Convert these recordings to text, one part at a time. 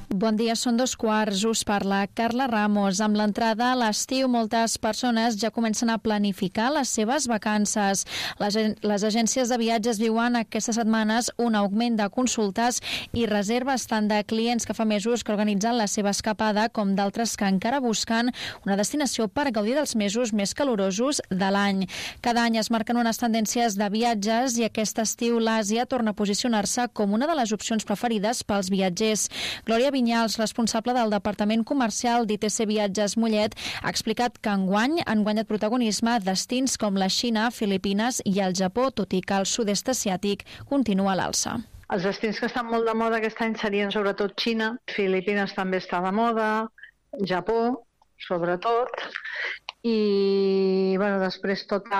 Bon dia, són 2:15, us parla Carla Ramos. Amb l'entrada a l'estiu, moltes persones ja comencen a planificar les seves vacances. Les agències de viatges viuen aquestes setmanes un augment de consultes i reserves tant de clients que fa mesos que organitzen la seva escapada com d'altres que encara busquen una destinació per gaudir dels mesos més calorosos de l'any. Cada any es marquen unes tendències de viatges i aquest estiu l'Àsia torna a posicionar-se com una de les opcions preferides pels viatgers. Glòria Vinyals, responsable del Departament Comercial d'ITC Viatges Mollet, ha explicat que enguany han guanyat protagonisme destins com la Xina, Filipines i el Japó, tot i que el sud-est asiàtic continua a l'alça. Els destins que estan molt de moda aquest any serien sobretot Xina, Filipines també està de moda, Japó, sobretot, i després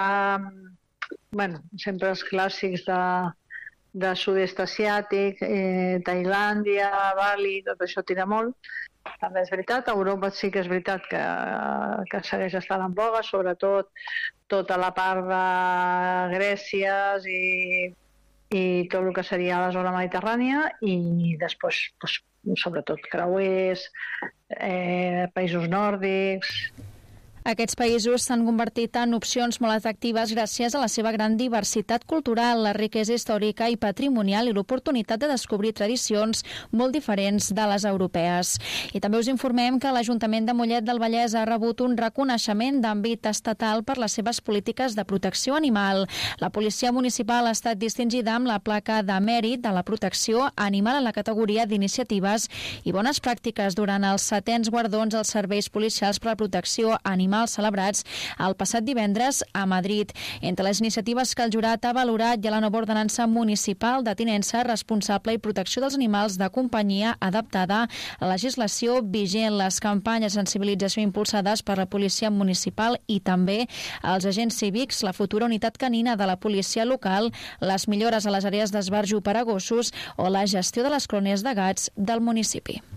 sempre els clàssics de sud-est asiàtic, Tailàndia, Bali, tot això tira molt. També és veritat, a Europa sí que és veritat que segueix estant en boga, sobretot tota la part de Grècia i tot el que seria la zona mediterrània, i després, sobretot, creuers, països nòrdics. Aquests països s'han convertit en opcions molt atractives gràcies a la seva gran diversitat cultural, la riquesa històrica i patrimonial i l'oportunitat de descobrir tradicions molt diferents de les europees. I també us informem que l'Ajuntament de Mollet del Vallès ha rebut un reconeixement d'àmbit estatal per les seves polítiques de protecció animal. La Policia Municipal ha estat distingida amb la placa de mèrit de la protecció animal en la categoria d'iniciatives i bones pràctiques durant els 7è guardons als serveis policials per la protecció animal celebrats el passat divendres a Madrid. Entre les iniciatives que el jurat ha valorat hi ha la nova ordenança municipal de tinença responsable i protecció dels animals de companyia adaptada a la legislació vigent, les campanyes de sensibilització impulsades per la policia municipal i també els agents cívics, la futura unitat canina de la policia local, les millores a les àrees d'esbarjo per a gossos o la gestió de les colònies de gats del municipi.